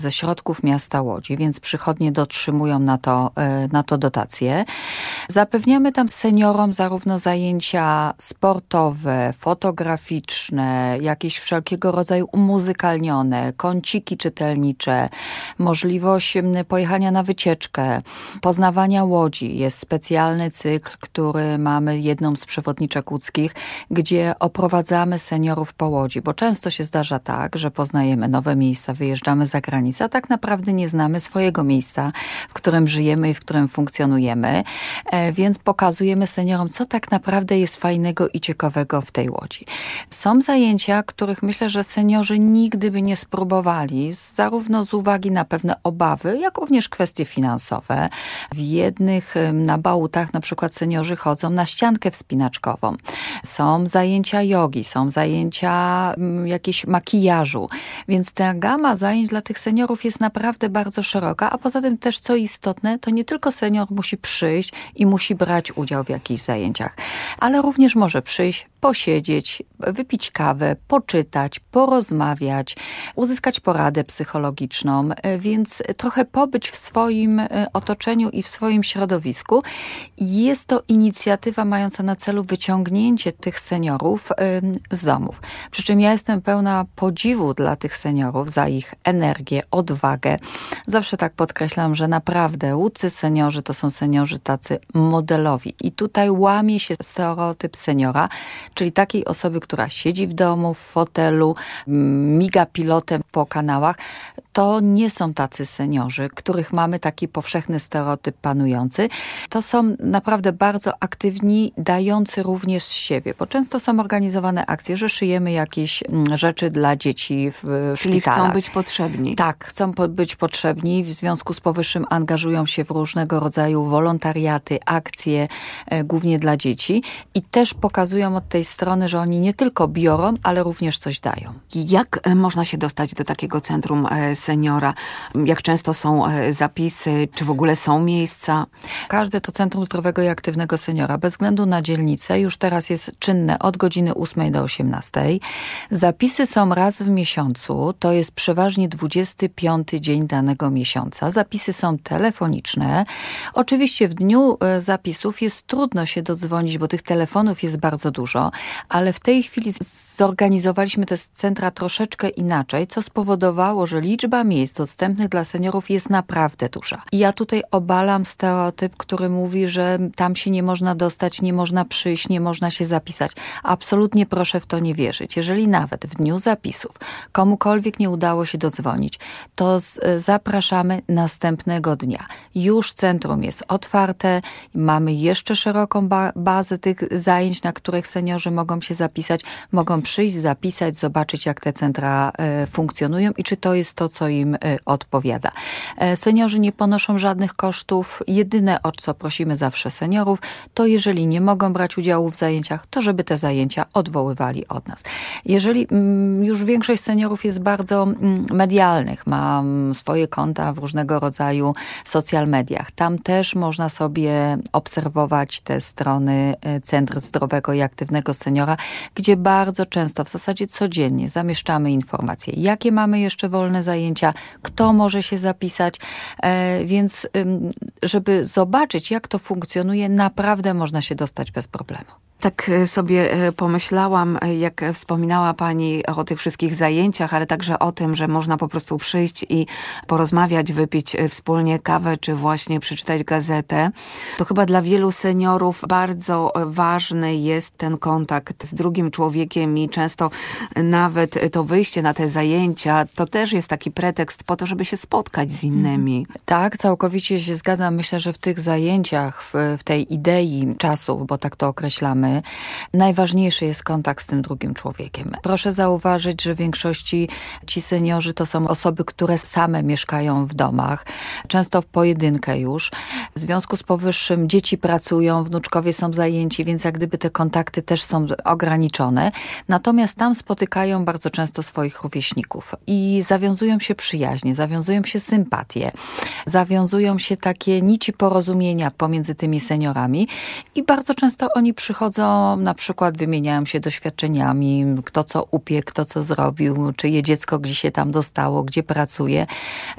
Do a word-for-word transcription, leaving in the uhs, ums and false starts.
ze środków miasta Łodzi, więc przychodnie dotrzymują na to, na to dotacje. Zapewniamy tam seniorom zarówno zajęcia sportowe, fotograficzne, jakieś wszelkiego rodzaju umuzykalnione, kąciki czytelnicze, możliwość pojechania na wycieczkę, poznawania Łodzi. Jest specjalny cykl, który mamy jedną z przewodniczek łódzkich, gdzie oprowadzamy seniorów po Łodzi, bo często się zdarza tak, że poznajemy nowe miejsca, wyjeżdżamy za granicę, a tak naprawdę nie znamy swojego miejsca, w którym żyjemy i w którym funkcjonujemy, więc pokazujemy seniorom, co tak naprawdę jest fajnego i ciekawego w tej Łodzi. Są zajęcia, których myślę, że seniorzy nigdy by nie spróbowali, zarówno z uwagi na pewne obawy, jak również kwestie finansowe. W jednych na Bałutach na przykład seniorzy chodzą na ściankę wspinaczkową. Są zajęcia jogi, są zajęcia jakiegoś makijażu, więc ta gama zajęć dla tych seniorów jest naprawdę bardzo szeroka, a poza tym też, co istotne, to nie tylko senior musi przyjść i musi brać udział w jakichś zajęciach, ale również może przyjść, posiedzieć, wypić kawę, poczytać, porozmawiać, uzyskać poradę psychologiczną, więc trochę pobyć w swoim otoczeniu i w swoim środowisku. Jest to inicjatywa mająca na celu wyciągnięcie tych seniorów z domów. Przy czym ja jestem pełna podziwu dla tych seniorów za ich energię, odwagę. Zawsze tak podkreślam, że naprawdę łódzcy seniorzy to są seniorzy tacy modelowi. I tutaj łamie się stereotyp seniora, czyli takiej osoby, która siedzi w domu, w fotelu, miga pilotem po kanałach. To nie są tacy seniorzy, których mamy taki powszechny stereotyp panujący. To są naprawdę bardzo aktywni, dający również z siebie, bo często są organizowane akcje, że szyjemy jakieś rzeczy dla dzieci w Czyli szpitalach. chcą być potrzebni. Tak, chcą być potrzebni. W związku z powyższym angażują się w różnego rodzaju wolontariaty, akcje, głównie dla dzieci i też pokazują od tej strony, że oni nie tylko biorą, ale również coś dają. Jak można się dostać do takiego centrum seniora? Jak często są zapisy? Czy w ogóle są miejsca? Każde to Centrum Zdrowego i Aktywnego Seniora, bez względu na dzielnicę, już teraz jest czynne od godziny ósmej do osiemnastej. Zapisy są raz w miesiącu, to jest przeważnie dwudziesty piąty dzień danego miesiąca. Zapisy są telefoniczne. Oczywiście w dniu zapisów jest trudno się dodzwonić, bo tych telefonów jest bardzo dużo, ale w tej chwili zorganizowaliśmy te centra troszeczkę inaczej, co spowodowało, że liczba miejsc dostępnych dla seniorów jest naprawdę duża. I ja tutaj obalam stereotyp, który mówi, że tam się nie można dostać, nie można przyjść, nie można się zapisać. Absolutnie proszę w to nie wierzyć. Jeżeli nawet w dniu zapisów komukolwiek nie udało się dodzwonić, to zapraszamy następnego dnia. Już centrum jest otwarte, mamy jeszcze szeroką ba- bazę tych zajęć, na których seniorzy mogą się zapisać, mogą przyjść, zapisać, zobaczyć, jak te centra e, funkcjonują i czy to jest to, co im e, odpowiada. E, seniorzy nie ponoszą żadnych kosztów. Jedyne, o co prosimy zawsze seniorów, to jeżeli nie mogą brać udziału w zajęciach, to żeby te zajęcia odwoływali od nas. Jeżeli mm, już większość seniorów jest bardzo mm, medialnych, ma swoje konta w różnego rodzaju social mediach, tam też można sobie obserwować te strony Centrum Zdrowego i Aktywnego Seniora, gdzie bardzo często, w zasadzie codziennie zamieszczamy informacje, jakie mamy jeszcze wolne zajęcia, kto może się zapisać, więc żeby zobaczyć, jak to funkcjonuje, naprawdę można się dostać bez problemu. Tak sobie pomyślałam, jak wspominała Pani o tych wszystkich zajęciach, ale także o tym, że można po prostu przyjść i porozmawiać, wypić wspólnie kawę, czy właśnie przeczytać gazetę. To chyba dla wielu seniorów bardzo ważny jest ten kontakt z drugim człowiekiem i często nawet to wyjście na te zajęcia, to też jest taki pretekst po to, żeby się spotkać z innymi. Tak, całkowicie się zgadzam. Myślę, że w tych zajęciach, w, w tej idei czasów, bo tak to określamy, najważniejszy jest kontakt z tym drugim człowiekiem. Proszę zauważyć, że w większości ci seniorzy to są osoby, które same mieszkają w domach, często w pojedynkę już. W związku z powyższym dzieci pracują, wnuczkowie są zajęci, więc jak gdyby te kontakty też są ograniczone. Natomiast tam spotykają bardzo często swoich rówieśników i zawiązują się przyjaźnie, zawiązują się sympatie, zawiązują się takie nici porozumienia pomiędzy tymi seniorami i bardzo często oni przychodzą bardzo na przykład wymieniają się doświadczeniami, kto co upiekł, kto co zrobił, czyje dziecko gdzie się tam dostało, gdzie pracuje.